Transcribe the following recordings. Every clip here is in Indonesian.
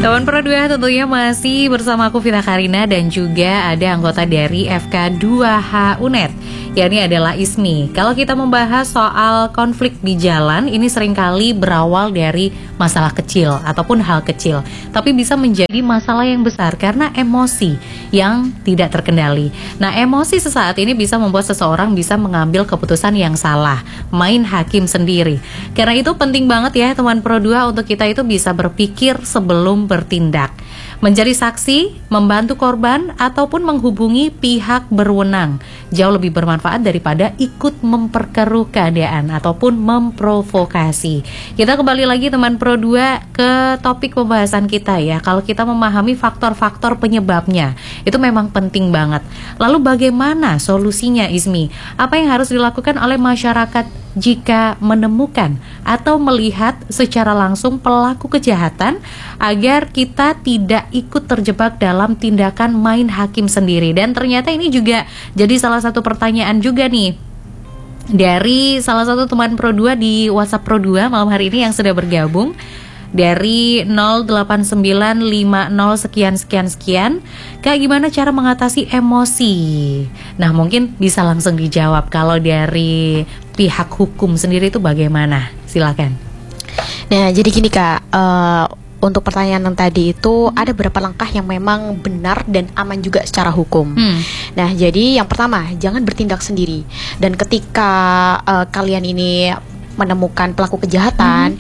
Teman Pro 2 tentunya masih bersama aku Vita Karina dan juga ada anggota dari FK2H UNED, yakni adalah Ismi. Kalau kita membahas soal konflik di jalan, ini seringkali berawal dari masalah kecil ataupun hal kecil, tapi bisa menjadi masalah yang besar karena emosi yang tidak terkendali. Nah, emosi sesaat ini bisa membuat seseorang bisa mengambil keputusan yang salah, main hakim sendiri. Karena itu penting banget ya teman Pro 2 untuk kita itu bisa berpikir sebelum bertindak, menjadi saksi, membantu korban, ataupun menghubungi pihak berwenang. Jauh lebih bermanfaat daripada ikut memperkeruh keadaan ataupun memprovokasi. Kita kembali lagi teman Pro 2 ke topik pembahasan kita ya. Kalau kita memahami faktor-faktor penyebabnya, itu memang penting banget. Lalu bagaimana solusinya, Ismi? Apa yang harus dilakukan oleh masyarakat jika menemukan atau melihat secara langsung pelaku kejahatan agar kita tidak ikut terjebak dalam tindakan main hakim sendiri? Dan ternyata ini juga jadi salah satu pertanyaan juga nih dari salah satu teman Pro 2 di WhatsApp Pro 2 malam hari ini yang sudah bergabung dari 08950 sekian. Kak, gimana cara mengatasi emosi? Nah, mungkin bisa langsung dijawab. Kalau dari pihak hukum sendiri itu bagaimana? Silakan. Nah, jadi gini Kak, untuk pertanyaan yang tadi itu ada beberapa langkah yang memang benar dan aman juga secara hukum. Nah, jadi yang pertama, jangan bertindak sendiri. Dan ketika kalian ini menemukan pelaku kejahatan,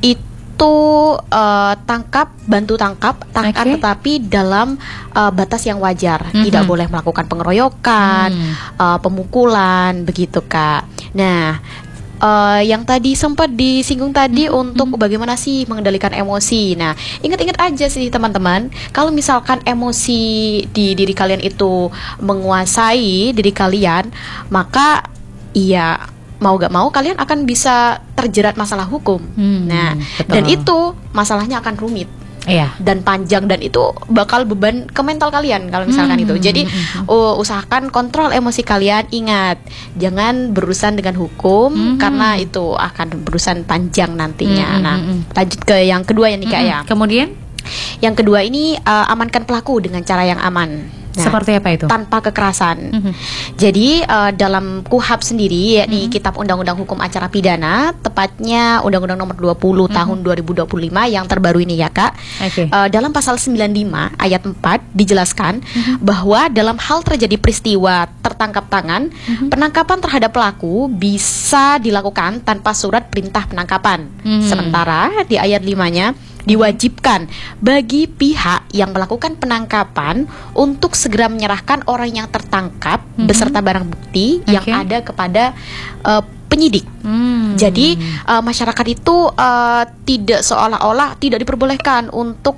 bantu tangkap, tetapi dalam batas yang wajar. Tidak boleh melakukan pengeroyokan, pemukulan, begitu Kak. Nah, yang tadi sempat disinggung tadi untuk bagaimana sih mengendalikan emosi. Nah, ingat-ingat aja sih teman-teman, kalau misalkan emosi di diri kalian itu menguasai diri kalian, maka iya, mau gak mau kalian akan bisa terjerat masalah hukum. Nah, betul. Dan itu masalahnya akan rumit. Iya. Dan panjang, dan itu bakal beban ke mental kalian kalau misalkan itu. Jadi usahakan kontrol emosi kalian. Ingat, jangan berurusan dengan hukum karena itu akan berurusan panjang nantinya. Nah, lanjut ke yang kedua ya nih Kak ya. Kemudian yang kedua ini amankan pelaku dengan cara yang aman. Nah, seperti apa itu? Tanpa kekerasan. Jadi dalam KUHP sendiri, yakni Kitab Undang-Undang Hukum Acara Pidana, tepatnya Undang-Undang Nomor 20 Tahun 2025 yang terbaru ini ya Kak. Dalam pasal 95 ayat 4 dijelaskan bahwa dalam hal terjadi peristiwa tertangkap tangan, penangkapan terhadap pelaku bisa dilakukan tanpa surat perintah penangkapan. Sementara di ayat 5-nya diwajibkan bagi pihak yang melakukan penangkapan untuk segera menyerahkan orang yang tertangkap beserta barang bukti yang ada kepada penyidik. Jadi masyarakat itu tidak seolah-olah tidak diperbolehkan untuk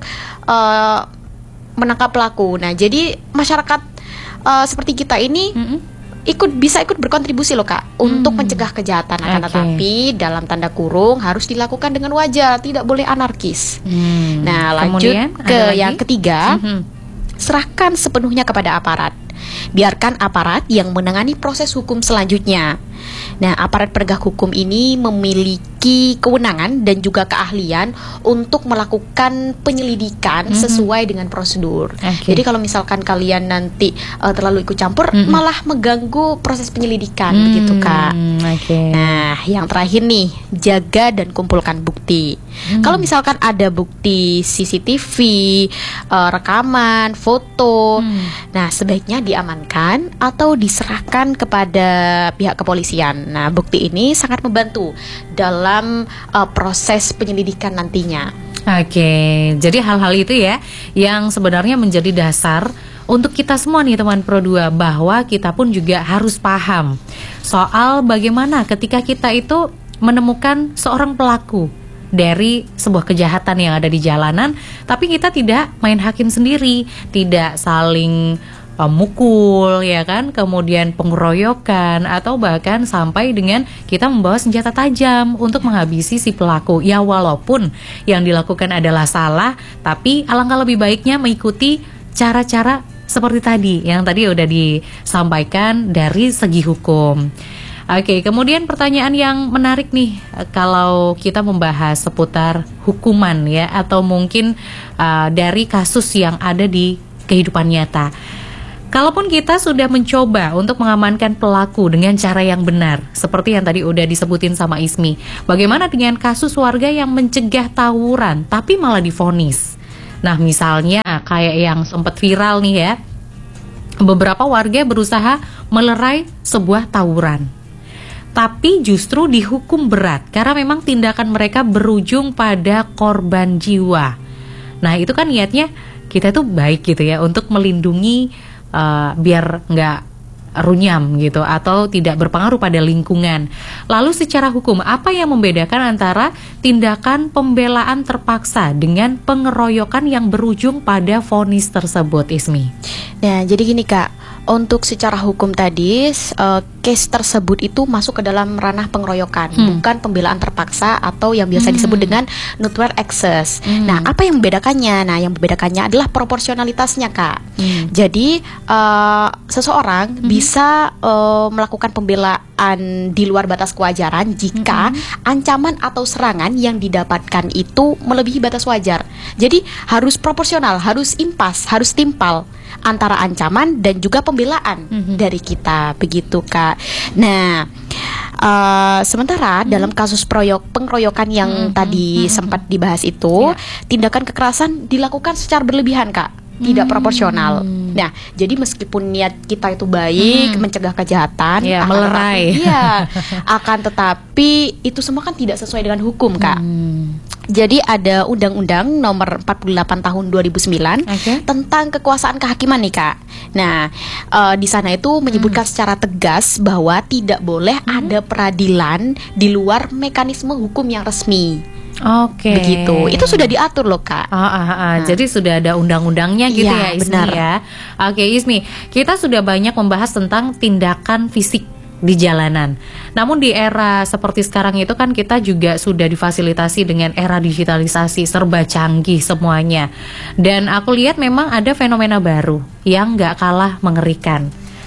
menangkap pelaku. Nah, jadi masyarakat seperti kita ini bisa ikut berkontribusi loh Kak untuk mencegah kejahatan. Akan tetapi dalam tanda kurung harus dilakukan dengan wajar, tidak boleh anarkis. Nah, lanjut kemudian, ke yang ketiga, serahkan sepenuhnya kepada aparat. Biarkan aparat yang menangani proses hukum selanjutnya. Nah, aparat penegak hukum ini memiliki kewenangan dan juga keahlian untuk melakukan penyelidikan sesuai dengan prosedur. Jadi kalau misalkan kalian nanti terlalu ikut campur, malah mengganggu proses penyelidikan, begitu Kak. Nah, yang terakhir nih, jaga dan kumpulkan bukti. Kalau misalkan ada bukti CCTV, rekaman, foto, nah sebaiknya diamankan atau diserahkan kepada pihak kepolisian. Nah, bukti ini sangat membantu dalam proses penyelidikan nantinya. Jadi hal-hal itu ya yang sebenarnya menjadi dasar untuk kita semua nih teman Pro 2, bahwa kita pun juga harus paham soal bagaimana ketika kita itu menemukan seorang pelaku dari sebuah kejahatan yang ada di jalanan, tapi kita tidak main hakim sendiri, tidak saling mukul ya kan, kemudian pengeroyokan, atau bahkan sampai dengan kita membawa senjata tajam untuk menghabisi si pelaku. Ya, walaupun yang dilakukan adalah salah, tapi alangkah lebih baiknya mengikuti cara-cara seperti tadi yang tadi udah disampaikan dari segi hukum. Oke, kemudian pertanyaan yang menarik nih, kalau kita membahas seputar hukuman ya, atau mungkin dari kasus yang ada di kehidupan nyata. Kalaupun kita sudah mencoba untuk mengamankan pelaku dengan cara yang benar, seperti yang tadi udah disebutin sama Ismi, bagaimana dengan kasus warga yang mencegah tawuran tapi malah divonis? Nah, misalnya kayak yang sempat viral nih ya, beberapa warga berusaha melerai sebuah tawuran, tapi justru dihukum berat karena memang tindakan mereka berujung pada korban jiwa. Nah, itu kan niatnya kita tuh baik gitu ya, untuk melindungi biar nggak runyam gitu, atau tidak berpengaruh pada lingkungan. Lalu secara hukum, apa yang membedakan antara tindakan pembelaan terpaksa dengan pengeroyokan yang berujung pada vonis tersebut, Ismi? Nah, jadi gini Kak, untuk secara hukum tadi, case tersebut itu masuk ke dalam ranah pengeroyokan, bukan pembelaan terpaksa atau yang biasa disebut dengan mutual access. Nah, apa yang membedakannya? Nah, yang membedakannya adalah proporsionalitasnya Kak. Jadi, seseorang bisa melakukan pembelaan di luar batas kewajaran jika ancaman atau serangan yang didapatkan itu melebihi batas wajar. Jadi, harus proporsional, harus impas, harus timpal antara ancaman dan juga pembelaan dari kita, begitu Kak. Nah, sementara dalam kasus pengeroyokan yang tadi sempat dibahas itu, tindakan kekerasan dilakukan secara berlebihan Kak, tidak proporsional. Nah, jadi meskipun niat kita itu baik, mencegah kejahatan, melerai, akan tetapi itu semua kan tidak sesuai dengan hukum Kak. Jadi ada Undang-Undang Nomor 48 Tahun 2009 tentang kekuasaan kehakiman nih Kak. Nah, di sana itu menyebutkan secara tegas bahwa tidak boleh ada peradilan di luar mekanisme hukum yang resmi. Oke. Begitu. Itu sudah diatur loh Kak. Jadi sudah ada undang-undangnya gitu ya Ismi, benar. ya. Oke Ismi, kita sudah banyak membahas tentang tindakan fisik di jalanan. Namun di era seperti sekarang itu kan kita juga sudah difasilitasi dengan era digitalisasi, serba canggih semuanya. Dan aku lihat memang ada fenomena baru yang gak kalah mengerikan.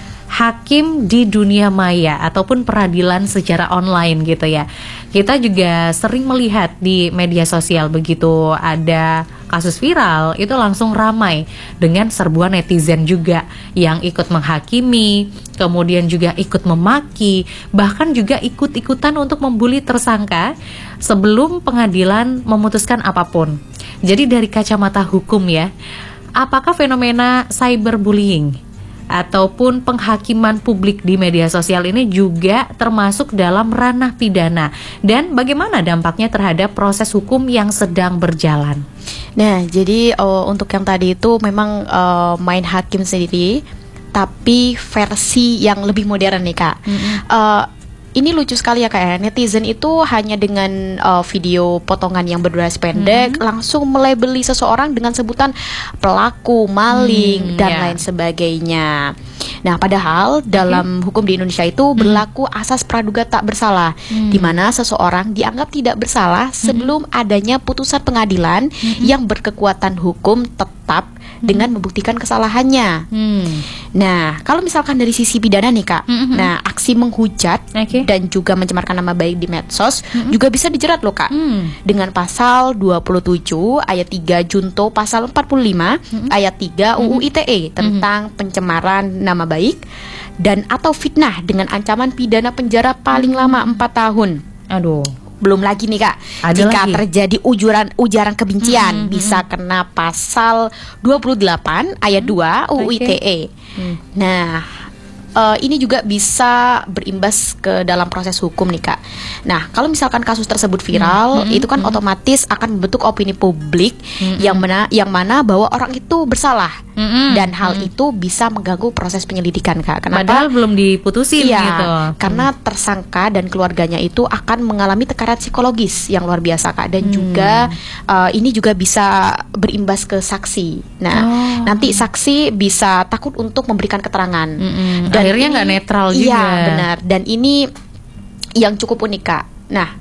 Hakim di dunia maya ataupun peradilan secara online gitu ya. Kita juga sering melihat di media sosial, begitu ada kasus viral itu langsung ramai dengan serbuan netizen juga yang ikut menghakimi, kemudian juga ikut memaki, bahkan juga ikut-ikutan untuk membuli tersangka sebelum pengadilan memutuskan apapun. Jadi dari kacamata hukum ya, apakah fenomena cyberbullying ataupun penghakiman publik di media sosial ini juga termasuk dalam ranah pidana, dan bagaimana dampaknya terhadap proses hukum yang sedang berjalan? Nah, jadi untuk yang tadi itu memang main hakim sendiri, tapi versi yang lebih modern nih Kak. Ini lucu sekali ya Kak, netizen itu hanya dengan video potongan yang berdurasi pendek langsung melabeli seseorang dengan sebutan pelaku, maling, dan lain sebagainya. Nah, padahal dalam hukum di Indonesia itu berlaku asas praduga tak bersalah, di mana seseorang dianggap tidak bersalah sebelum adanya putusan pengadilan yang berkekuatan hukum tetap dengan membuktikan kesalahannya. Nah, kalau misalkan dari sisi pidana nih Kak, nah aksi menghujat dan juga mencemarkan nama baik di medsos juga bisa dijerat loh Kak, dengan pasal 27 ayat 3 junto pasal 45 ayat 3 UU ITE tentang pencemaran nama baik dan atau fitnah dengan ancaman pidana penjara paling lama 4 tahun. Aduh. Belum lagi nih Kak, jika terjadi ujaran kebencian bisa kena pasal 28 ayat 2 UU ITE. Nah, ini juga bisa berimbas ke dalam proses hukum nih Kak. Nah, kalau misalkan kasus tersebut viral, itu kan otomatis akan membentuk opini publik yang mana bahwa orang itu bersalah, dan hal itu bisa mengganggu proses penyelidikan Kak. Kenapa? Padahal belum diputusin gitu. Karena tersangka dan keluarganya itu akan mengalami tekanan psikologis yang luar biasa Kak, dan juga ini juga bisa berimbas ke saksi. Nah, nanti saksi bisa takut untuk memberikan keterangan. Dan akhirnya nggak netral juga. Iya benar, dan ini yang cukup unik Kak. Nah,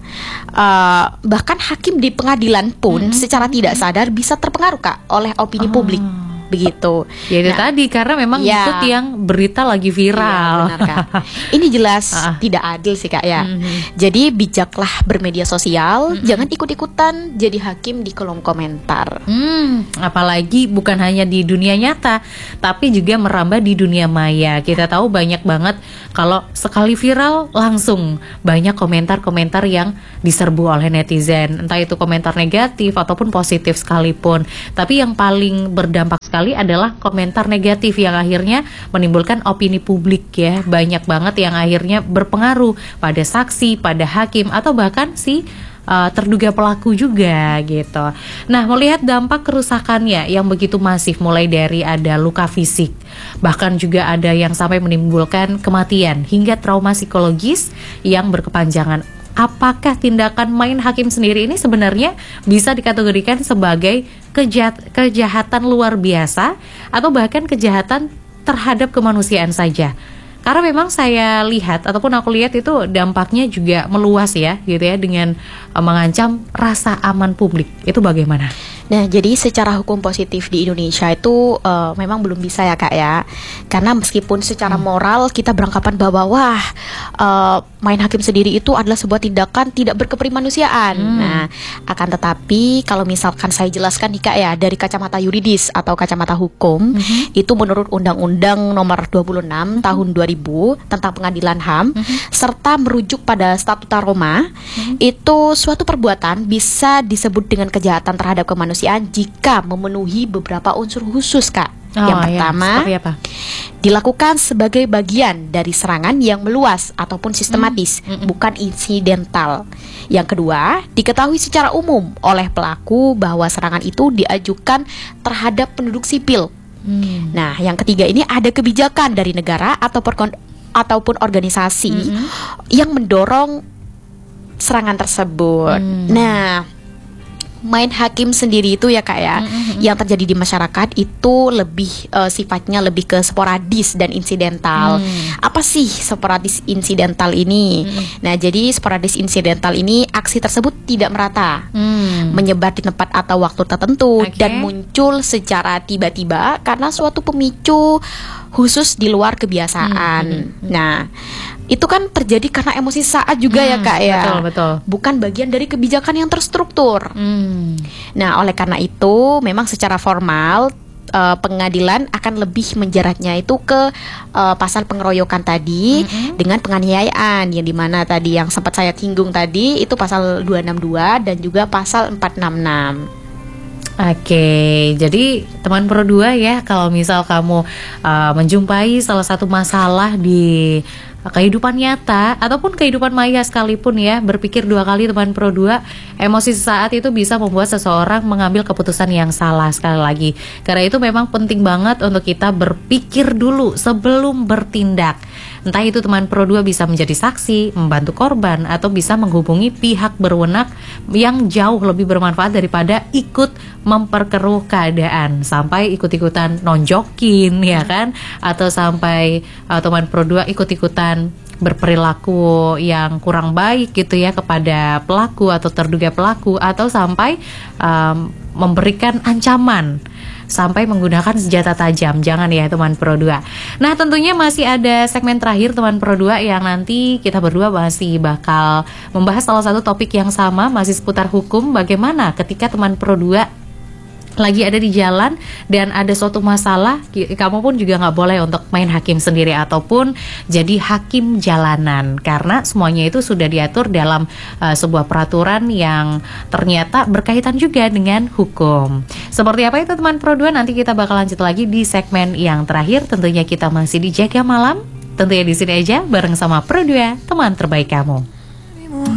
bahkan hakim di pengadilan pun secara tidak sadar bisa terpengaruh Kak oleh opini publik. begitu. Ya itu tadi karena memang ikut yang berita lagi viral. Benar, Kak. Ini jelas tidak adil sih, Kak, ya. Jadi bijaklah bermedia sosial, jangan ikut-ikutan jadi hakim di kolom komentar. Apalagi bukan hanya di dunia nyata, tapi juga merambah di dunia maya. Kita tahu banyak banget kalau sekali viral langsung banyak komentar-komentar yang diserbu oleh netizen, entah itu komentar negatif ataupun positif sekalipun. Tapi yang paling berdampak sekali adalah komentar negatif yang akhirnya menimbulkan opini publik ya. Banyak banget yang akhirnya berpengaruh pada saksi, pada hakim atau bahkan si terduga pelaku juga gitu. Nah, melihat dampak kerusakannya yang begitu masif, mulai dari ada luka fisik, bahkan juga ada yang sampai menimbulkan kematian hingga trauma psikologis yang berkepanjangan. Apakah tindakan main hakim sendiri ini sebenarnya bisa dikategorikan sebagai kejahatan luar biasa atau bahkan kejahatan terhadap kemanusiaan saja? Karena memang saya lihat ataupun aku lihat itu dampaknya juga meluas ya gitu ya, dengan mengancam rasa aman publik. Itu bagaimana? Nah, jadi secara hukum positif di Indonesia itu memang belum bisa ya, Kak, ya. Karena meskipun secara moral kita beranggapan bahwa main hakim sendiri itu adalah sebuah tindakan tidak berkemanusiaan. Nah, akan tetapi kalau misalkan saya jelaskan nih, Kak, ya, dari kacamata yuridis atau kacamata hukum, itu menurut Undang-Undang Nomor 26 Tahun 2000 tentang Pengadilan HAM, serta merujuk pada Statuta Roma, itu suatu perbuatan bisa disebut dengan kejahatan terhadap kemanusiaan jika memenuhi beberapa unsur khusus, Kak. Yang pertama, dilakukan sebagai bagian dari serangan yang meluas ataupun sistematis, bukan insidental. Yang kedua, diketahui secara umum oleh pelaku bahwa serangan itu diajukan terhadap penduduk sipil. Nah, yang ketiga ini ada kebijakan dari negara ataupun organisasi yang mendorong serangan tersebut. Nah, main hakim sendiri itu ya, Kak, ya, yang terjadi di masyarakat itu lebih sifatnya lebih ke sporadis dan insidental. Apa sih sporadis insidental ini? Nah, jadi sporadis insidental ini aksi tersebut tidak merata, menyebar di tempat atau waktu tertentu, dan muncul secara tiba-tiba karena suatu pemicu khusus di luar kebiasaan. Nah, itu kan terjadi karena emosi saat juga ya, Kak, ya. Betul. Bukan bagian dari kebijakan yang terstruktur. Nah, oleh karena itu memang secara formal pengadilan akan lebih menjeratnya itu ke pasal pengeroyokan tadi dengan penganiayaan, yang dimana tadi yang sempat saya singgung tadi itu pasal 262 dan juga pasal 466. Oke, jadi teman Pro 2 ya, kalau misal kamu menjumpai salah satu masalah di kehidupan nyata ataupun kehidupan maya sekalipun ya, berpikir dua kali teman Pro 2. Emosi sesaat itu bisa membuat seseorang mengambil keputusan yang salah. Sekali lagi, karena itu memang penting banget untuk kita berpikir dulu sebelum bertindak. Entah itu teman Pro 2 bisa menjadi saksi, membantu korban, atau bisa menghubungi pihak berwenang yang jauh lebih bermanfaat daripada ikut memperkeruh keadaan, sampai ikut-ikutan nonjokin ya kan, atau sampai teman Pro 2 ikut-ikutan berperilaku yang kurang baik gitu ya kepada pelaku atau terduga pelaku, atau sampai memberikan ancaman sampai menggunakan senjata tajam. Jangan ya teman Pro 2. Nah, tentunya masih ada segmen terakhir teman Pro 2 yang nanti kita berdua masih bakal membahas salah satu topik yang sama, masih seputar hukum. Bagaimana ketika teman Pro 2 lagi ada di jalan dan ada suatu masalah, kamu pun juga nggak boleh untuk main hakim sendiri ataupun jadi hakim jalanan, karena semuanya itu sudah diatur dalam sebuah peraturan yang ternyata berkaitan juga dengan hukum. Seperti apa itu teman Pro 2? Nanti kita bakal lanjut lagi di segmen yang terakhir. Tentunya kita masih di Jaga Malam, tentunya di sini aja bareng sama Pro 2, teman terbaik kamu.